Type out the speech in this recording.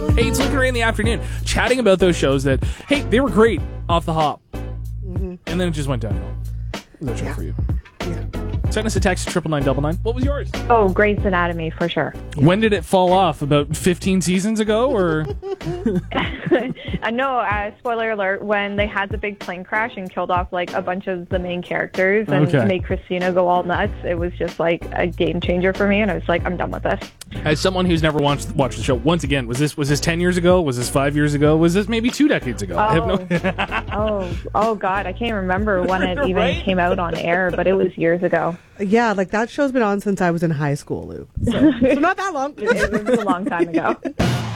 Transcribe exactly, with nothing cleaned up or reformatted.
Hey, it's Luke and Ray in the afternoon, chatting about those shows that, hey, they were great off the hop. Mm-hmm. And then it just went downhill. What was that show Yeah. for you? Yeah. Send us a text to triple nine double nine. What was yours? Oh, Grey's Anatomy for sure. When did it fall off? About fifteen seasons ago, or? I know, uh, spoiler alert, when they had the big plane crash and killed off like a bunch of the main characters and Okay. made Christina go all nuts, it was just like a game changer for me, and I was like, I'm done with this. As someone who's never watched watched the show, once again, was this was this ten years ago? Was this five years ago? Was this maybe two decades ago? I have no. oh, oh God, I can't remember when it even Right? came out on air, but it was years ago. Yeah, like that show's been on since I was in high school, Luke. So, so not that long. It, it was a long time ago.